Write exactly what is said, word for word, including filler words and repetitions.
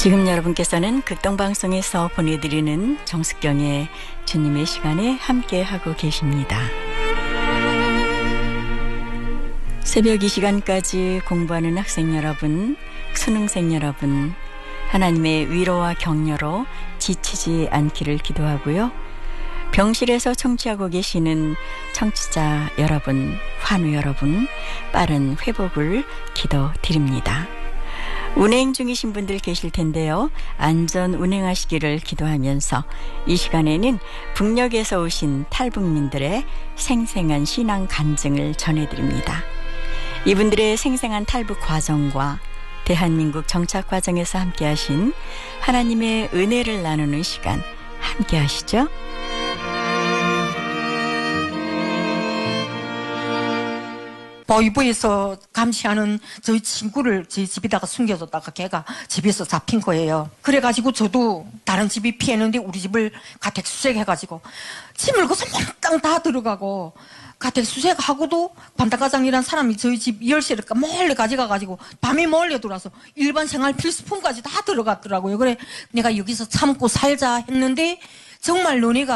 지금 여러분께서는 극동방송에서 보내드리는 정숙경의 주님의 시간에 함께하고 계십니다. 새벽 이 시간까지 공부하는 학생 여러분, 수능생 여러분, 하나님의 위로와 격려로 지치지 않기를 기도하고요. 병실에서 청취하고 계시는 청취자 여러분, 환우 여러분, 빠른 회복을 기도드립니다. 운행 중이신 분들 계실 텐데요. 안전 운행하시기를 기도하면서 이 시간에는 북녘에서 오신 탈북민들의 생생한 신앙 간증을 전해드립니다. 이분들의 생생한 탈북 과정과 대한민국 정착 과정에서 함께하신 하나님의 은혜를 나누는 시간 함께하시죠. 보이부에서 감시하는 저희 친구를 저희 집에다가 숨겨뒀다가 걔가 집에서 잡힌 거예요. 그래가지고 저도 다른 집이 피했는데 우리 집을 가택 수색해가지고 짐을 거서 몽땅 다 들어가고 가택 수색하고도 반다과장이라는 사람이 저희 집 열쇠를 몰래 가져가가지고 밤에 몰래 들어와서 일반 생활 필수품까지 다 들어갔더라고요. 그래 내가 여기서 참고 살자 했는데 정말 너네가